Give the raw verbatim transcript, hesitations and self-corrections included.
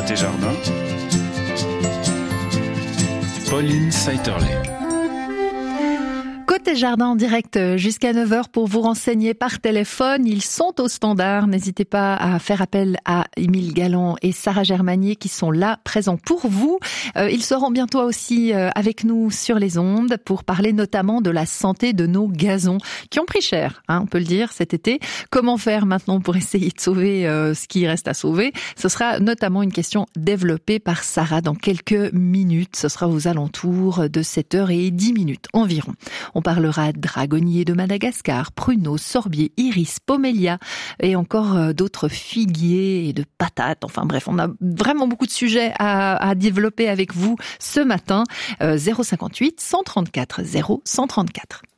Côté jardin, Pauline Saïterlé. Côté jardin en direct jusqu'à neuf heures pour vous renseigner par téléphone. Ils sont au standard. N'hésitez pas à faire appel à Émile Galland et Sarah Germanier qui sont là, présents pour vous. Euh, ils seront bientôt aussi euh, avec nous sur les ondes pour parler notamment de la santé de nos gazons qui ont pris cher, hein, on peut le dire, cet été. Comment faire maintenant pour essayer de sauver euh, ce qui reste à sauver? Ce sera notamment une question développée par Sarah dans quelques minutes. Ce sera aux alentours de sept heures dix minutes environ. On parlera de dragonniers de Madagascar, pruneaux, sorbiers, iris, pomélia et encore d'autres figuiers et de patates. Enfin bref, on a vraiment beaucoup de sujets à, à développer avec vous ce matin. Euh, zéro cinquante-huit cent trente-quatre zéro cent trente-quatre.